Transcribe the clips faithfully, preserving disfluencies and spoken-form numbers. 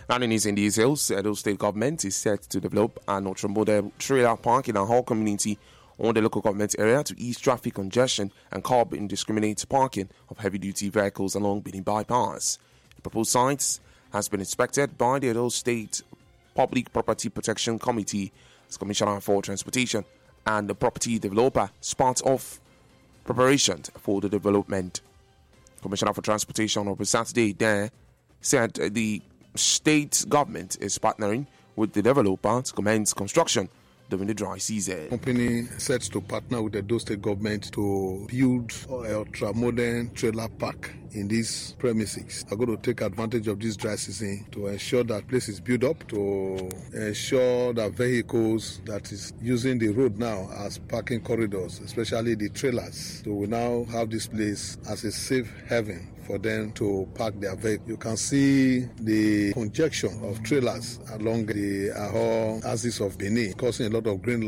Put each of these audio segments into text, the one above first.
And in his in details, Edo State government is set to develop an ultra-modern trailer park in a whole community on the local government area to ease traffic congestion and curb indiscriminate parking of heavy-duty vehicles along Benin Bypass. The proposed site has been inspected by the Edo State Public Property Protection Committee as Commissioner for Transportation and the property developer as part of preparation for the development. Commissioner for Transportation on Saturday there said the state government is partnering with the developer to commence construction during the dry season. The company sets to partner with the Edo State government to build an ultra-modern trailer park in these premises. I'm going to take advantage of this dry season to ensure that place is built up, to ensure that vehicles that is using the road now as parking corridors, especially the trailers, so we now have this place as a safe haven for them to park their vehicle. You can see the congestion of trailers along the Aho axis of Benin, causing a lot of green.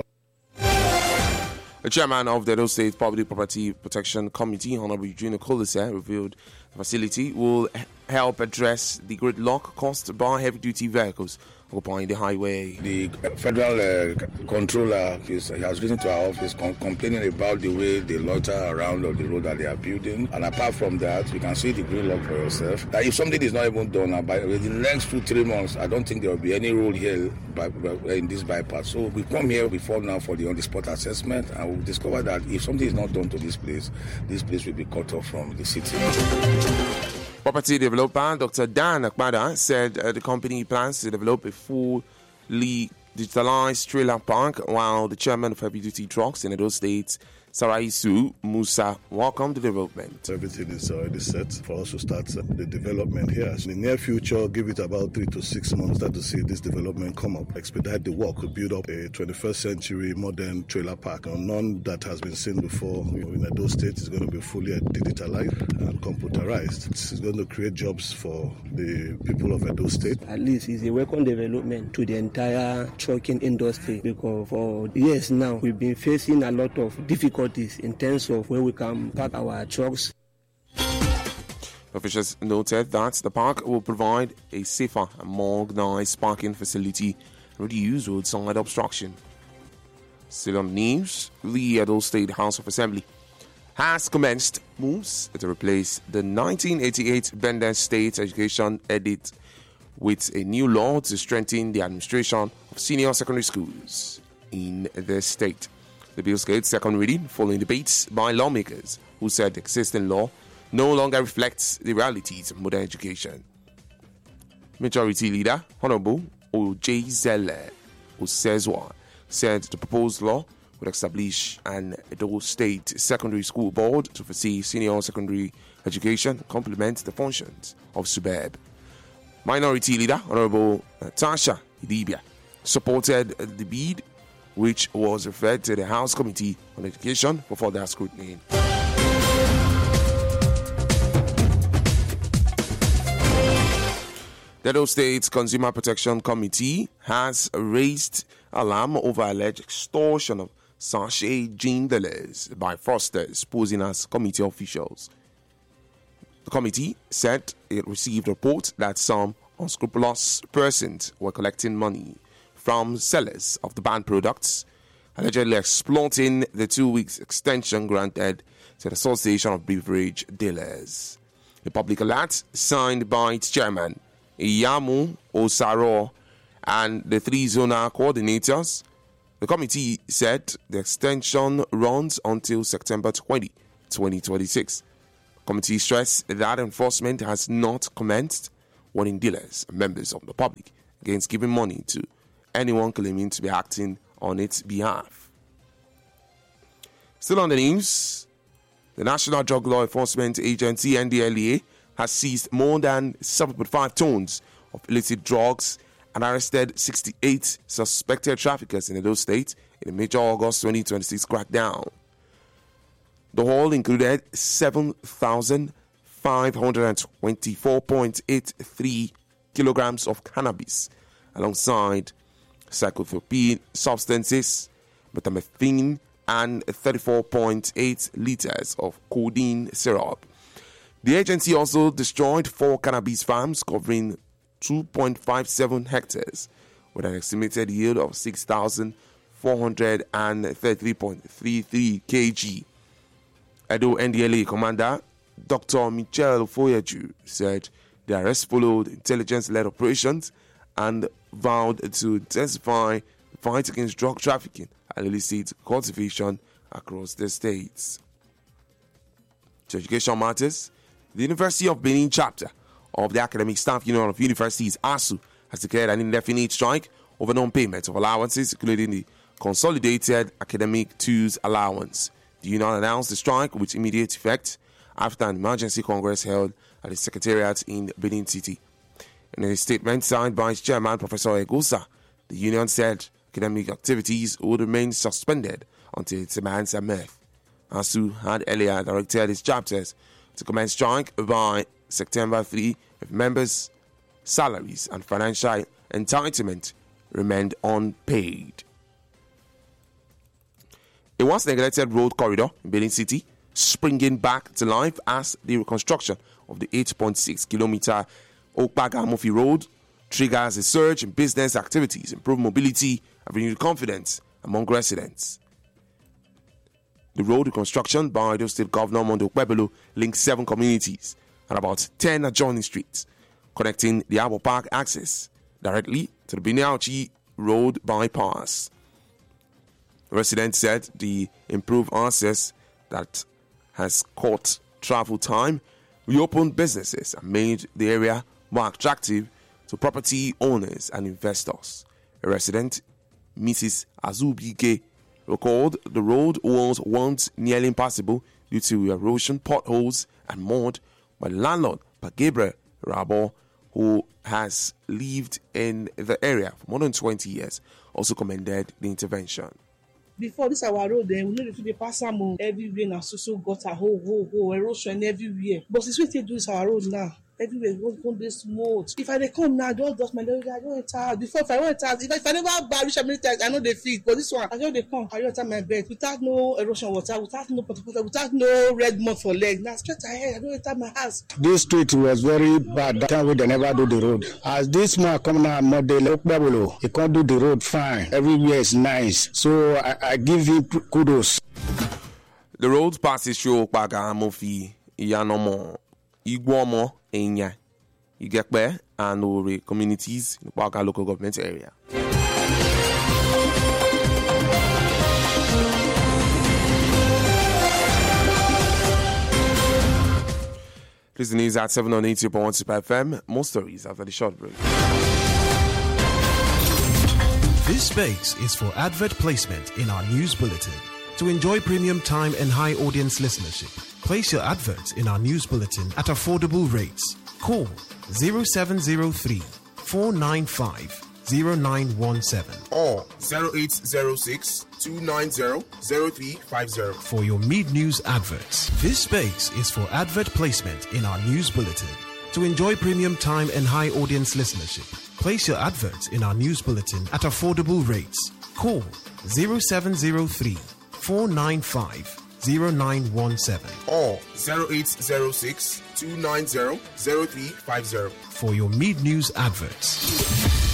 The chairman of the Edo State Public Property Protection Committee, Honorable Eugene Okolise, revealed the facility will help address the gridlock caused by heavy-duty vehicles occupying the highway. The federal uh, controller is, has written to our office com- complaining about the way they loiter around on the road that they are building. And apart from that, you can see the gridlock for yourself. That if something is not even done, uh, by the next two, three months, I don't think there will be any road here by, by, in this bypass. So we come here before now for the on-the-spot assessment, and we discover that if something is not done to this place, this place will be cut off from the city. Property developer Doctor Dan Akbada said uh, the company plans to develop a fully digitalized trailer park, while the chairman of heavy duty trucks in Edo State, Saraisu Musa, welcomed the development. Everything is already set for us to start the development here. In the near future, give it about three to six months start to see this development come up. Expedite the work to build up a twenty-first century modern trailer park. None that has been seen before in Edo State is going to be fully digitalized and computerized. This is going to create jobs for the people of Edo State. At least it's a welcome development to the entire trucking industry, because for years now we've been facing a lot of difficulties in terms of where we can park our trucks. Officials noted that the park will provide a safer and more organized parking facility and reduce roadside obstruction. Still on the news, the Edo State House of Assembly has commenced moves to replace the nineteen eighty-eight Bender State Education Edit with a new law to strengthen the administration of senior secondary schools in the state. The bill gets second reading following debates by lawmakers who said the existing law no longer reflects the realities of modern education. Majority Leader Honorable Ojezele Osezwa said the proposed law would establish an Edo State Secondary School Board to oversee senior secondary education and complement the functions of SUBEB. Minority Leader Honorable Tasha Idibia supported the bid, which was referred to the House Committee on Education for further scrutiny. The Edo State Consumer Protection Committee has raised alarm over alleged extortion of sachet gin dealers by fraudsters posing as committee officials. The committee said it received a report that some unscrupulous persons were collecting money from sellers of the banned products, allegedly exploiting the two weeks extension granted to the Association of Beverage Dealers. A public alert signed by its chairman, Iyamu Osaro, and the three zonal coordinators. The committee said the extension runs until September twentieth, twenty twenty-six. The committee stressed that enforcement has not commenced, warning dealers and members of the public against giving money to anyone claiming to be acting on its behalf. Still on the news, the National Drug Law Enforcement Agency, N D L E A, has seized more than seven point five tons of illicit drugs and arrested sixty-eight suspected traffickers in Edo State in a major August twenty twenty-six crackdown. The haul included seven thousand five hundred twenty-four point eight three kilograms of cannabis, alongside psychotropic substances, methamphetamine, and thirty-four point eight liters of codeine syrup. The agency also destroyed four cannabis farms covering two point five seven hectares with an estimated yield of six thousand four hundred thirty-three point three three kilograms. Edo N D L A Commander Doctor Michel Foyeju said the arrest followed intelligence-led operations and vowed to intensify the fight against drug trafficking and illicit cultivation across the states. To education matters, the University of Benin chapter of the Academic Staff Union of Universities, A S U, has declared an indefinite strike over non-payment of allowances, including the Consolidated Academic Tools Allowance. The union announced the strike with immediate effect after an emergency congress held at the Secretariat in Benin City. In a statement signed by its chairman, Professor Egusa, the union said academic activities would remain suspended until its demands are met. A S U had earlier directed its chapters to commence strike by September third if members' salaries and financial entitlement remained unpaid. A once neglected road corridor in Benin City springing back to life as the reconstruction of the eight point six kilometer Okpaga-Amofi Road triggers a surge in business activities, improved mobility, and renewed confidence among residents. The road reconstruction by Edo State Governor Mondo Okpebholo links seven communities and about ten adjoining streets, connecting the Abo Park access directly to the Benin-Auchi Road bypass. Residents said the improved access that has cut travel time, reopened businesses, and made the area more attractive to property owners and investors. A resident, Missus Azubike, recalled the road was once nearly impassable due to erosion, potholes, and mud, but landlord Pagebre Rabo, who has lived in the area for more than twenty years, also commended the intervention. Before this our road, then we know to the pass some everywhere now, so so got a whole whole whole erosion everywhere. But since we take do this our road now, everywhere goes go this smooth. If I dey come now, I don't dust my leg, I don't enter. Before if I want to if I, if I never buy which many times, I know they fit. But this one, I don't they come, I don't enter my bed without no erosion water, without no particular, without no red mud for leg. Now straight ahead, I don't enter my house. This street was very bad. That time we they never do the road. As this man come now, model Okpebholo, he can't do the road fine. Everywhere is nice. So I, I give him kudos. The road passes through Okpaga-Amofi, Iyanomo, Iguomo, Enya, Igekpe, and Ore communities in the Okpaga local government area. This is the news at seven on eighty point one Super F M. More stories after the short break. This space is for advert placement in our news bulletin. To enjoy premium time and high audience listenership, place your adverts in our news bulletin at affordable rates. Call zero seven zero three, four nine five, zero nine one seven or zero eight zero six, two nine zero, zero three five zero for your mid-news adverts. This space is for advert placement in our news bulletin. To enjoy premium time and high audience listenership, place your adverts in our news bulletin at affordable rates. Call zero seven zero three, four nine five, zero nine one seven or zero eight zero six, two nine zero, zero three five zero for your mid-news adverts.